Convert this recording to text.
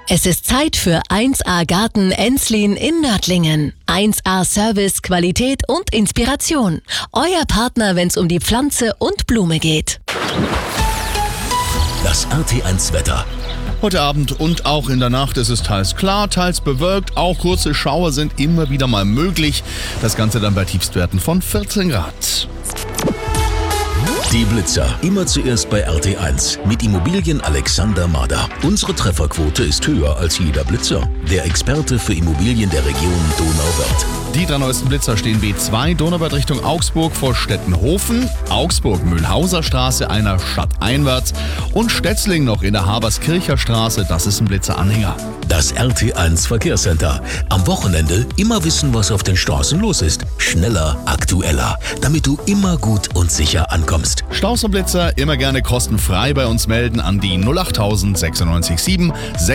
Es ist Zeit für 1A Garten Enslin in Nördlingen. 1A Service, Qualität und Inspiration. Euer Partner, wenn es um die Pflanze und Blume geht. Das RT1 Wetter. Heute Abend und auch in der Nacht ist es teils klar, teils bewölkt. Auch kurze Schauer sind immer wieder mal möglich. Das Ganze dann bei Tiefstwerten von 14 Grad. Die Blitzer. Immer zuerst bei RT1 mit Immobilien Alexander Mader. Unsere Trefferquote ist höher als jeder Blitzer. Der Experte für Immobilien der Region Donauwörth. Die 3 neuesten Blitzer stehen B2 Donauwörth Richtung Augsburg vor Stettenhofen, Augsburg Mühlhauser Straße einer Stadt einwärts und Stetzling noch in der Haberskircher Straße. Das ist ein Blitzeranhänger. Das RT1 Verkehrscenter. Am Wochenende immer wissen, was auf den Straßen los ist. Schneller, aktueller, damit du immer gut und sicher ankommst. Staus und Blitzer immer gerne kostenfrei bei uns melden an die 08000 96 7